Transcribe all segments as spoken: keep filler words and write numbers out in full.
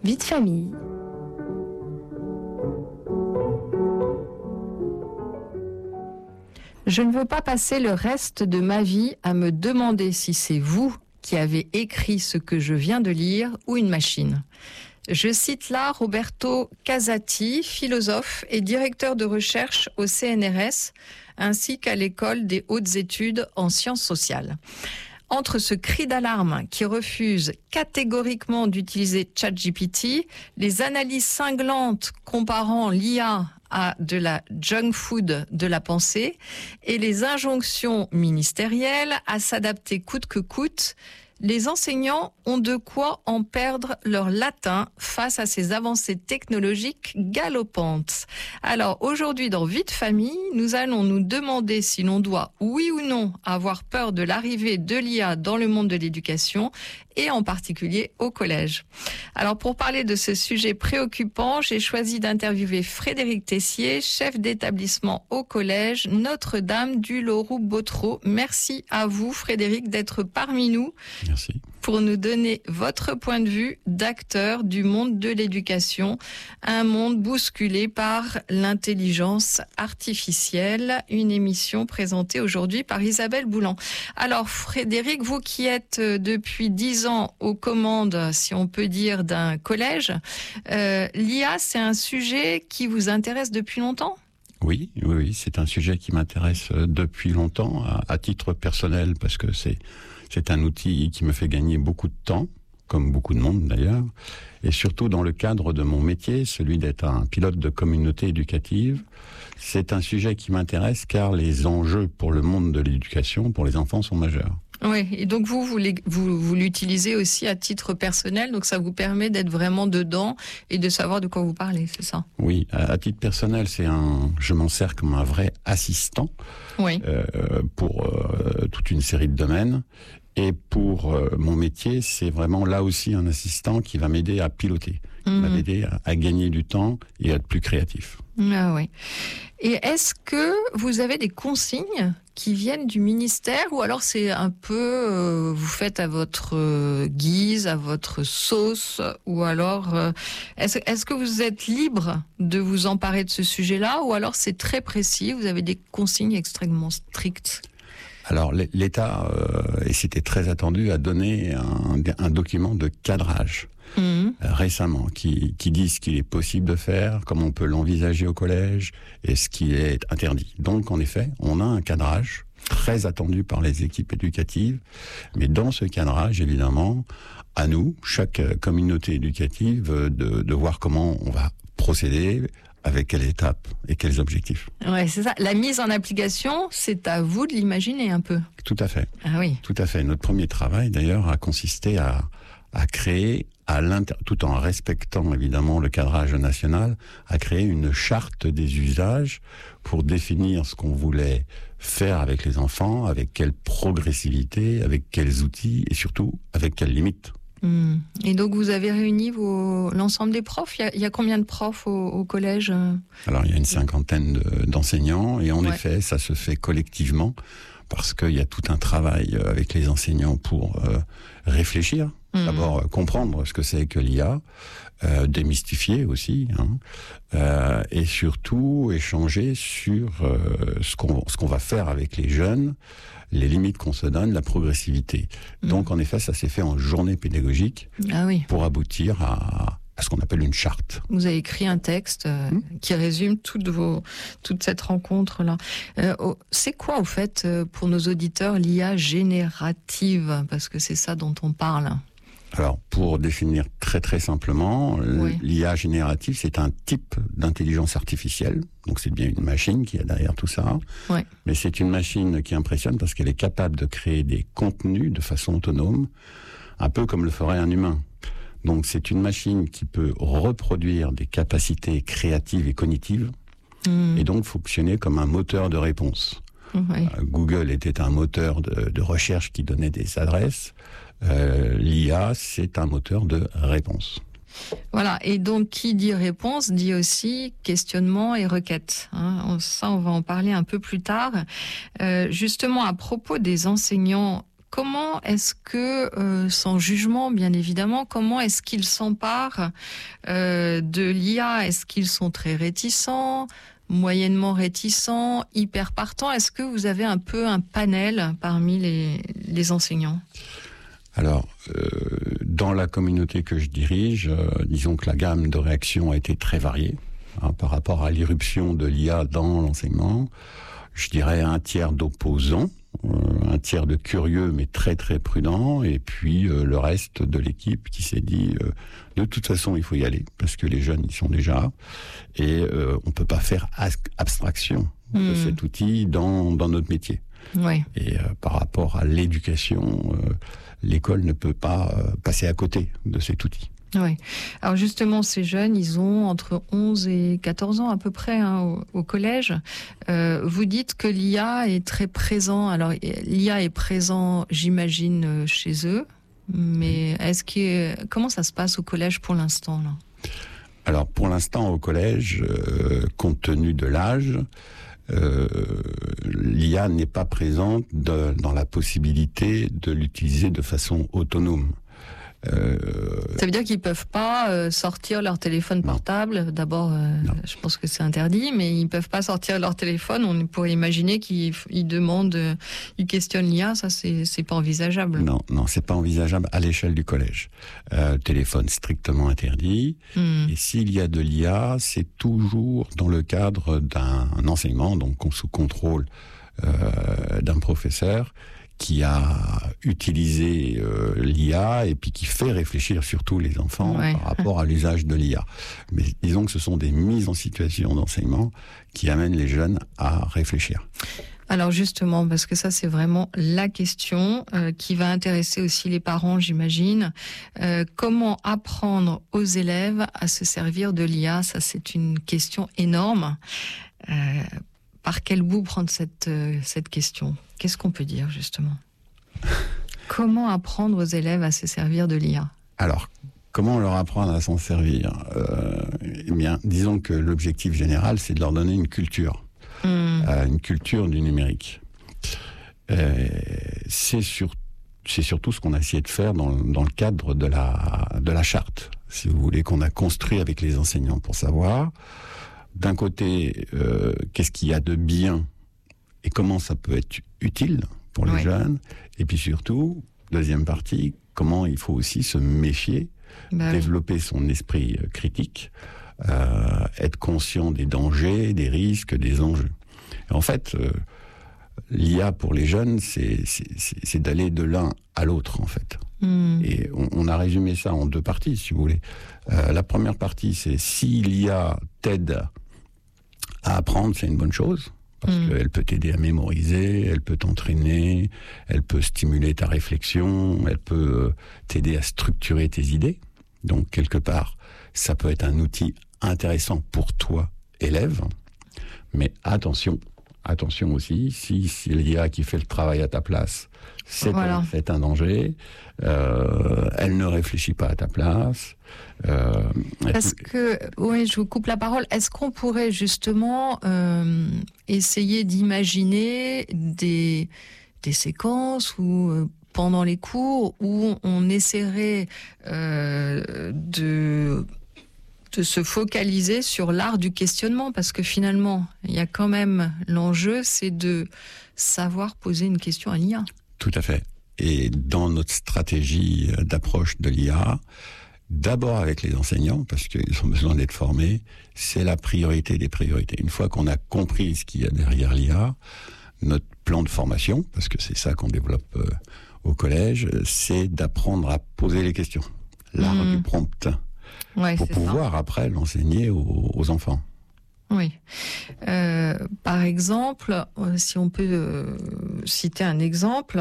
Vie de famille. Je ne veux pas passer le reste de ma vie à me demander si c'est vous qui avez écrit ce que je viens de lire ou une machine. Je cite là Roberto Casati, philosophe et directeur de recherche au C N R S, ainsi qu'à l'École des hautes études en sciences sociales. Entre ce cri d'alarme qui refuse catégoriquement d'utiliser ChatGPT, les analyses cinglantes comparant l'I A à de la junk food de la pensée et les injonctions ministérielles à s'adapter coûte que coûte, les enseignants ont de quoi en perdre leur latin face à ces avancées technologiques galopantes. Alors aujourd'hui dans Vie de famille, nous allons nous demander si l'on doit, oui ou non, avoir peur de l'arrivée de l'I A dans le monde de l'éducation et en particulier au collège. Alors pour parler de ce sujet préoccupant, j'ai choisi d'interviewer Frédéric Tessier, chef d'établissement au collège Notre-Dame du Loroux-Bottereau. Merci à vous Frédéric d'être parmi nous. Merci. Pour nous donner votre point de vue d'acteur du monde de l'éducation, un monde bousculé par l'intelligence artificielle, une émission présentée aujourd'hui par Isabelle Boulan. Alors Frédéric, vous qui êtes depuis dix ans aux commandes, si on peut dire, d'un collège, euh, l'I A, c'est un sujet qui vous intéresse depuis longtemps ? Oui, oui, oui, c'est un sujet qui m'intéresse depuis longtemps, à, à titre personnel, parce que c'est C'est un outil qui me fait gagner beaucoup de temps, comme beaucoup de monde d'ailleurs, et surtout dans le cadre de mon métier, celui d'être un pilote de communauté éducative. C'est un sujet qui m'intéresse car les enjeux pour le monde de l'éducation, pour les enfants, sont majeurs. Oui, et donc vous, vous, vous, vous l'utilisez aussi à titre personnel, donc ça vous permet d'être vraiment dedans et de savoir de quoi vous parlez, c'est ça ? Oui, à, à titre personnel, c'est un, je m'en sers comme un vrai assistant, oui. euh, pour euh, toute une série de domaines. Et pour euh, mon métier, c'est vraiment là aussi un assistant qui va m'aider à piloter, qui mmh. va m'aider à, à gagner du temps et à être plus créatif. Ah oui. Et est-ce que vous avez des consignes qui viennent du ministère ou alors c'est un peu, euh, vous faites à votre euh, guise, à votre sauce, ou alors euh, est-ce, est-ce que vous êtes libre de vous emparer de ce sujet-là ou alors c'est très précis, vous avez des consignes extrêmement strictes ? Alors l'État, euh, et c'était très attendu, a donné un, un document de cadrage mmh. euh, récemment qui, qui dit ce qu'il est possible de faire, comment on peut l'envisager au collège et ce qui est interdit. Donc en effet, on a un cadrage très attendu par les équipes éducatives, mais dans ce cadrage, évidemment, à nous, chaque communauté éducative, de, de voir comment on va procéder, avec quelle étape et quels objectifs. Ouais, c'est ça. La mise en application, c'est à vous de l'imaginer un peu. Tout à fait. Ah oui. Tout à fait. Notre premier travail, d'ailleurs, a consisté à, à créer, à l'inter... tout en respectant évidemment le cadrage national, à créer une charte des usages pour définir ce qu'on voulait faire avec les enfants, avec quelle progressivité, avec quels outils et surtout avec quelles limites. Mmh. Et donc vous avez réuni vos... l'ensemble des profs. Il y a, il y a combien de profs au, au collège ? Alors il y a une cinquantaine de, d'enseignants et en ouais. effet ça se fait collectivement parce qu'il y a tout un travail avec les enseignants pour euh, réfléchir, mmh. d'abord euh, comprendre ce que c'est que l'I A, euh, démystifier aussi, hein, euh, et surtout échanger sur euh, ce qu'on, ce qu'on va faire avec les jeunes, les limites qu'on se donne, la progressivité. Mmh. Donc, en effet, ça s'est fait en journée pédagogique ah oui. pour aboutir à, à ce qu'on appelle une charte. Vous avez écrit un texte euh, mmh. qui résume toutes vos, toute cette rencontre-là. Euh, oh, c'est quoi, au fait, pour nos auditeurs, l'I A générative ? Parce que c'est ça dont on parle. Alors, pour définir très très simplement, oui. l'I A générative, c'est un type d'intelligence artificielle. Donc, c'est bien une machine qui est derrière tout ça. Oui. Mais c'est une machine qui impressionne parce qu'elle est capable de créer des contenus de façon autonome, un peu comme le ferait un humain. Donc, c'est une machine qui peut reproduire des capacités créatives et cognitives mmh. et donc fonctionner comme un moteur de réponse. Oui. Euh, Google était un moteur de, de recherche qui donnait des adresses. Euh, L'I A, c'est un moteur de réponse. Voilà, et donc qui dit réponse dit aussi questionnement et requête. Hein. Ça, on va en parler un peu plus tard. Euh, justement, à propos des enseignants, comment est-ce que, euh, sans jugement bien évidemment, comment est-ce qu'ils s'emparent euh, de l'I A? Est-ce qu'ils sont très réticents, moyennement réticents, hyper partants? Est-ce que vous avez un peu un panel parmi les, les enseignants? Alors, euh, dans la communauté que je dirige, euh, disons que la gamme de réactions a été très variée hein, par rapport à l'irruption de l'I A dans l'enseignement. Je dirais un tiers d'opposants, euh, un tiers de curieux mais très très prudents, et puis euh, le reste de l'équipe qui s'est dit euh, de toute façon il faut y aller parce que les jeunes y sont déjà et euh, on peut pas faire abstraction mmh. de cet outil dans dans notre métier. Oui. Et euh, par rapport à l'éducation, euh, l'école ne peut pas euh, passer à côté de cet outil. Oui. Alors justement, ces jeunes, ils ont entre onze et quatorze ans à peu près hein, au, au collège. Euh, vous dites que l'I A est très présent. Alors l'I A est présent, j'imagine, chez eux. Mais est-ce que comment ça se passe au collège pour l'instant là? Alors pour l'instant au collège, euh, compte tenu de l'âge, Euh, l'I A n'est pas présente de, dans la possibilité de l'utiliser de façon autonome. Euh, Ça veut dire qu'ils peuvent pas euh, sortir leur téléphone portable. D'abord, euh, je pense que c'est interdit, mais ils peuvent pas sortir leur téléphone. On pourrait imaginer qu'ils ils demandent, euh, ils questionnent l'I A. Ça, c'est c'est pas envisageable. Non, non, c'est pas envisageable à l'échelle du collège. Euh, téléphone strictement interdit. Mmh. Et s'il y a de l'I A, c'est toujours dans le cadre d'un enseignement, donc sous contrôle euh, d'un professeur qui a utilisé euh, l'I A et puis qui fait réfléchir surtout les enfants ouais. par rapport à l'usage de l'I A. Mais disons que ce sont des mises en situation d'enseignement qui amènent les jeunes à réfléchir. Alors justement, parce que ça c'est vraiment la question euh, qui va intéresser aussi les parents, j'imagine. Euh, comment apprendre aux élèves à se servir de l'I A? Ça c'est une question énorme. Euh, par quel bout prendre cette, euh, cette question? Qu'est-ce qu'on peut dire, justement? Comment apprendre aux élèves à se servir de l'I A? Alors, comment leur apprendre à s'en servir? euh, Eh bien, disons que l'objectif général, c'est de leur donner une culture. Mmh. Euh, une culture du numérique. Euh, c'est, sur, c'est surtout ce qu'on a essayé de faire dans, dans le cadre de la, de la charte, si vous voulez, qu'on a construit avec les enseignants pour savoir, d'un côté, euh, qu'est-ce qu'il y a de bien et comment ça peut être utile pour les oui. jeunes. Et puis surtout, deuxième partie, comment il faut aussi se méfier, bah développer oui. son esprit critique, euh, être conscient des dangers, des risques, des enjeux. Et en fait, euh, l'I A pour les jeunes, c'est, c'est, c'est, c'est d'aller de l'un à l'autre, en fait. Mmh. Et on, on a résumé ça en deux parties, si vous voulez. Euh, la première partie, c'est si l'I A t'aide à apprendre, c'est une bonne chose. Parce mmh. qu'elle peut t'aider à mémoriser, elle peut t'entraîner, elle peut stimuler ta réflexion, elle peut t'aider à structurer tes idées. Donc, quelque part, ça peut être un outil intéressant pour toi, élève. Mais attention, attention aussi, si c'est l'I A qui fait le travail à ta place, c'est, voilà. un, c'est un danger. Euh, elle ne réfléchit pas à ta place. Euh, Parce que, oui, je vous coupe la parole. Est-ce qu'on pourrait justement euh, essayer d'imaginer des, des séquences où, euh, pendant les cours, où on essaierait euh, de... de se focaliser sur l'art du questionnement, parce que finalement, il y a quand même l'enjeu, c'est de savoir poser une question à l'I A. Tout à fait. Et dans notre stratégie d'approche de l'I A, d'abord avec les enseignants, parce qu'ils ont besoin d'être formés, c'est la priorité des priorités. Une fois qu'on a compris ce qu'il y a derrière l'I A, notre plan de formation, parce que c'est ça qu'on développe euh, au collège, c'est d'apprendre à poser les questions. L'art mmh. du prompt. Ouais, pour pouvoir ça. Après l'enseigner aux, aux enfants. Oui. Euh, par exemple, si on peut euh, citer un exemple,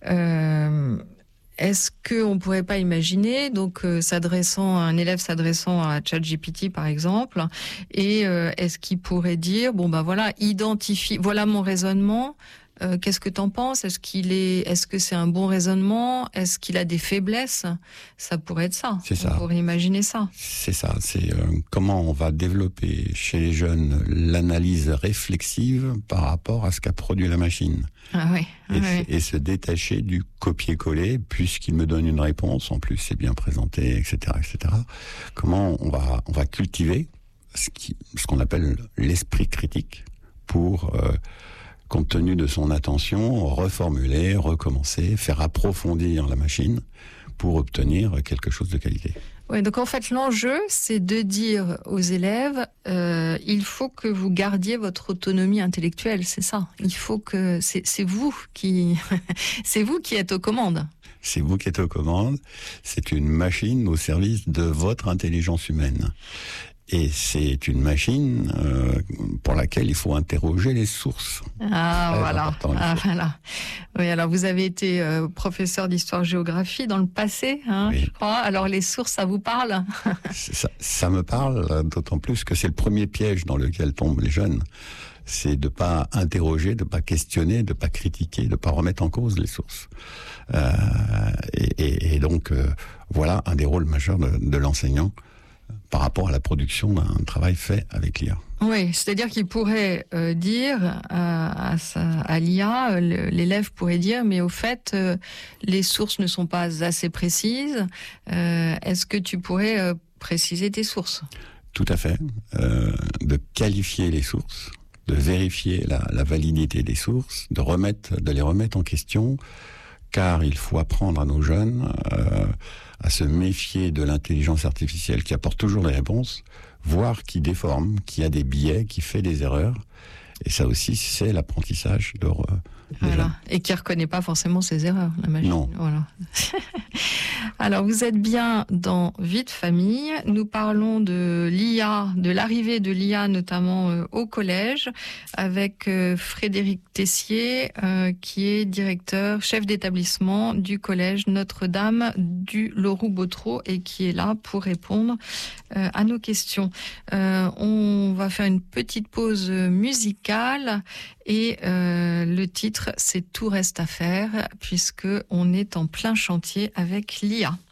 euh, est-ce qu'on ne pourrait pas imaginer, donc euh, s'adressant à un élève s'adressant à ChatGPT par exemple, et euh, est-ce qu'il pourrait dire, bon ben voilà, identifie, voilà mon raisonnement, Euh, qu'est-ce que t'en penses? Est-ce qu'il est, est-ce que c'est un bon raisonnement? Est-ce qu'il a des faiblesses? Ça pourrait être ça. C'est ça. On pourrait imaginer ça. C'est ça. C'est euh, comment on va développer chez les jeunes l'analyse réflexive par rapport à ce qu'a produit la machine. Ah oui. Ah et, oui. et se détacher du copier-coller, puisqu'il me donne une réponse, en plus c'est bien présenté, et cetera, et cetera. Comment on va, on va cultiver ce qui, ce qu'on appelle l'esprit critique pour, euh, compte tenu de son attention, reformuler, recommencer, faire approfondir la machine pour obtenir quelque chose de qualité. Oui, donc en fait, l'enjeu, c'est de dire aux élèves, euh, il faut que vous gardiez votre autonomie intellectuelle, c'est ça. Il faut que c'est, c'est vous qui, c'est vous qui êtes aux commandes. C'est vous qui êtes aux commandes. C'est une machine au service de votre intelligence humaine. Et c'est une machine euh, pour laquelle il faut interroger les sources. Ah, Très voilà. Ah, fois. voilà. Oui, alors vous avez été euh, professeur d'histoire-géographie dans le passé, hein, oui. je crois. Alors les sources, ça vous parle? ça, ça me parle, d'autant plus que c'est le premier piège dans lequel tombent les jeunes. C'est de pas interroger, de pas questionner, de pas critiquer, de pas remettre en cause les sources. Euh, et, et, et donc, euh, voilà un des rôles majeurs de, de l'enseignant par rapport à la production d'un travail fait avec l'I A. Oui, c'est-à-dire qu'il pourrait euh, dire à, à, sa, à l'I A, le, l'élève pourrait dire, mais au fait, euh, les sources ne sont pas assez précises. Euh, est-ce que tu pourrais euh, préciser tes sources? Tout à fait. Euh, de qualifier les sources, de vérifier la, la validité des sources, de remettre, de les remettre en question, car il faut apprendre à nos jeunes euh, à se méfier de l'intelligence artificielle qui apporte toujours des réponses, voire qui déforme, qui a des biais, qui fait des erreurs. Et ça aussi, c'est l'apprentissage de, euh, des voilà. jeunes. Et qui ne reconnaît pas forcément ses erreurs, la machine. Non. Voilà. Alors, vous êtes bien dans Vie de famille. Nous parlons de l'I A, de l'arrivée de l'I A notamment euh, au collège, avec euh, Frédéric Tessier, euh, qui est directeur, chef d'établissement du collège Notre-Dame du Loroux-Bottereau et qui est là pour répondre euh, à nos questions. Euh, on va faire une petite pause musicale et euh, le titre, c'est Tout reste à faire, puisque on est en plein chantier avec l'I A.